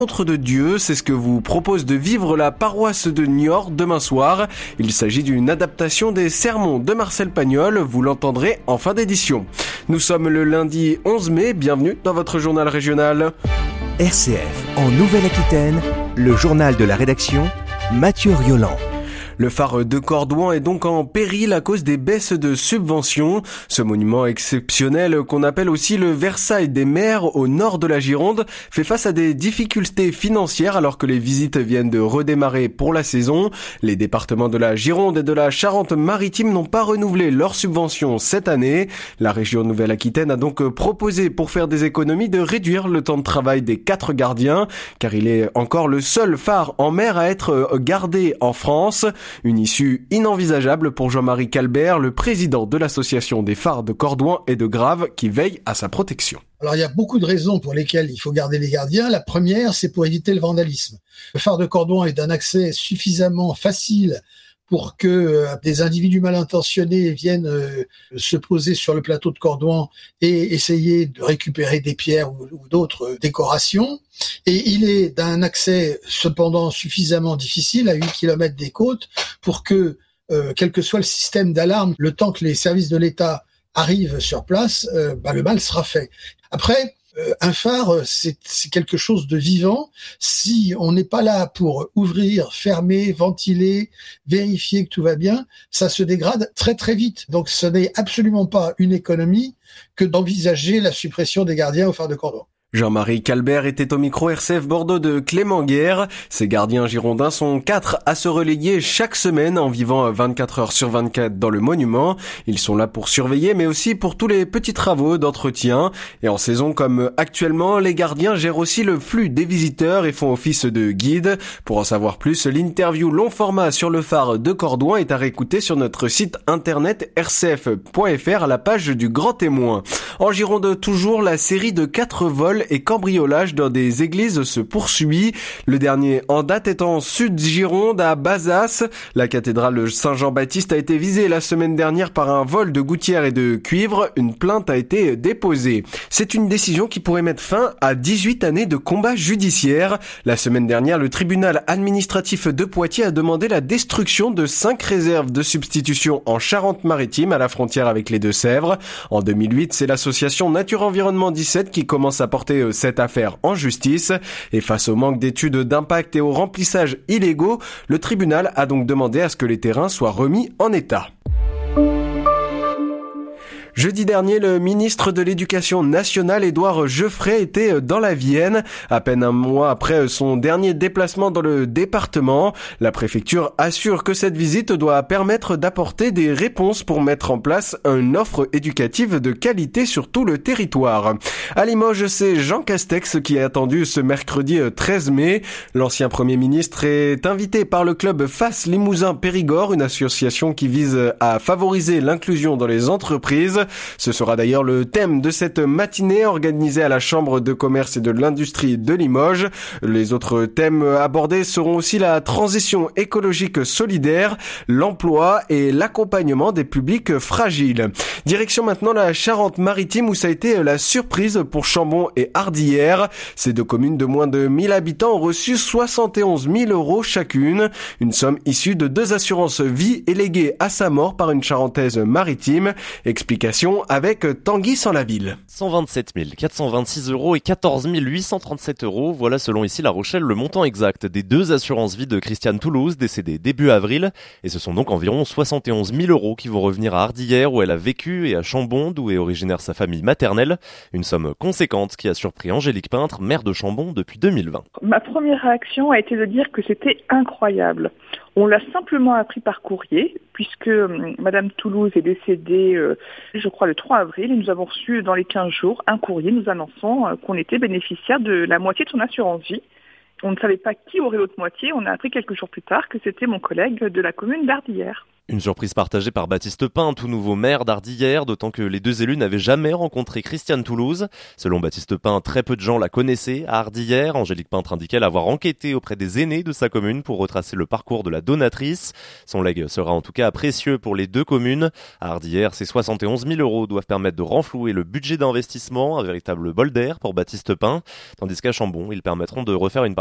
Rencontre de Dieu, c'est ce que vous propose de vivre la paroisse de Niort demain soir. Il s'agit d'une adaptation des sermons de Marcel Pagnol, vous l'entendrez en fin d'édition. Nous sommes le lundi 11 mai, bienvenue dans votre journal régional. RCF en Nouvelle-Aquitaine, le journal de la rédaction, Mathieu Rioland. Le phare de Cordouan est donc en péril à cause des baisses de subventions. Ce monument exceptionnel, qu'on appelle aussi le Versailles des mers au nord de la Gironde, fait face à des difficultés financières alors que les visites viennent de redémarrer pour la saison. Les départements de la Gironde et de la Charente-Maritime n'ont pas renouvelé leurs subventions cette année. La région Nouvelle-Aquitaine a donc proposé, pour faire des économies, de réduire le temps de travail des 4 gardiens, car il est encore le seul phare en mer à être gardé en France. Une issue inenvisageable pour Jean-Marie Calbert, le président de l'association des phares de Cordouan et de Grave, qui veille à sa protection. Alors, il y a beaucoup de raisons pour lesquelles il faut garder les gardiens. La première, c'est pour éviter le vandalisme. Le phare de Cordouan est d'un accès suffisamment facile pour que des individus mal intentionnés viennent se poser sur le plateau de Cordouan et essayer de récupérer des pierres ou d'autres décorations. Et il est d'un accès cependant suffisamment difficile à 8 km des côtes pour que, quel que soit le système d'alarme, le temps que les services de l'État arrivent sur place, le mal sera fait. Après, un phare, c'est quelque chose de vivant. Si on n'est pas là pour ouvrir, fermer, ventiler, vérifier que tout va bien, ça se dégrade très très vite. Donc ce n'est absolument pas une économie que d'envisager la suppression des gardiens au phare de Cordouan. Jean-Marie Calbert était au micro RCF Bordeaux de Clément Guerre. Ces gardiens girondins sont 4 à se relayer chaque semaine en vivant 24 heures sur 24 dans le monument. Ils sont là pour surveiller mais aussi pour tous les petits travaux d'entretien. Et en saison comme actuellement, les gardiens gèrent aussi le flux des visiteurs et font office de guide. Pour en savoir plus, l'interview long format sur le phare de Cordouan est à réécouter sur notre site internet rcf.fr à la page du Grand Témoin. En Gironde toujours, la série de 4 vols et cambriolage dans des églises se poursuit. Le dernier en date est en Sud-Gironde à Bazas. La cathédrale Saint-Jean-Baptiste a été visée la semaine dernière par un vol de gouttières et de cuivre. Une plainte a été déposée. C'est une décision qui pourrait mettre fin à 18 années de combat judiciaire. La semaine dernière, le tribunal administratif de Poitiers a demandé la destruction de 5 réserves de substitution en Charente-Maritime à la frontière avec les Deux-Sèvres. En 2008, c'est l'association Nature Environnement 17 qui commence à porter cette affaire en justice. Et face au manque d'études d'impact et au remplissage illégaux, le tribunal a donc demandé à ce que les terrains soient remis en état. Jeudi dernier, le ministre de l'Éducation nationale, Édouard Geoffrey, était dans la Vienne. À peine un mois après son dernier déplacement dans le département, la préfecture assure que cette visite doit permettre d'apporter des réponses pour mettre en place une offre éducative de qualité sur tout le territoire. À Limoges, c'est Jean Castex qui est attendu ce mercredi 13 mai. L'ancien Premier ministre est invité par le club FAS Limousin Périgord, une association qui vise à favoriser l'inclusion dans les entreprises. Ce sera d'ailleurs le thème de cette matinée organisée à la Chambre de commerce et de l'industrie de Limoges. Les autres thèmes abordés seront aussi la transition écologique solidaire, l'emploi et l'accompagnement des publics fragiles. Direction maintenant la Charente-Maritime où ça a été la surprise pour Chambon et Ardillères. Ces 2 communes de moins de 1000 habitants ont reçu 71 000 € chacune. Une somme issue de 2 assurances vie et léguée à sa mort par une Charentaise maritime. Explication avec Tanguy Sans-la-Ville. 127 426 € et 14 837 €. Voilà selon ici La Rochelle le montant exact des 2 assurances vie de Christiane Toulouse décédée début avril. Et ce sont donc environ 71 000 € qui vont revenir à Ardillères où elle a vécu et à Chambon d'où est originaire sa famille maternelle. Une somme conséquente qui a surpris Angélique Peintre, maire de Chambon depuis 2020. Ma première réaction a été de dire que c'était incroyable. On l'a simplement appris par courrier, puisque Madame Toulouse est décédée, je crois, le 3 avril, et nous avons reçu dans les 15 jours un courrier nous annonçant qu'on était bénéficiaire de la moitié de son assurance vie. On ne savait pas qui aurait l'autre moitié. On a appris quelques jours plus tard que c'était mon collègue de la commune d'Ardillères. Une surprise partagée par Baptiste Pin, tout nouveau maire d'Ardillères, d'autant que les deux élus n'avaient jamais rencontré Christiane Toulouse. Selon Baptiste Pin, très peu de gens la connaissaient à Ardillères. Angélique Peintre indiquait l'avoir enquêté auprès des aînés de sa commune pour retracer le parcours de la donatrice. Son legs sera en tout cas précieux pour les deux communes. À Ardillères, ces 71 000 € doivent permettre de renflouer le budget d'investissement, un véritable bol d'air pour Baptiste Pin. Tandis qu'à Chambon, ils permettront de refaire une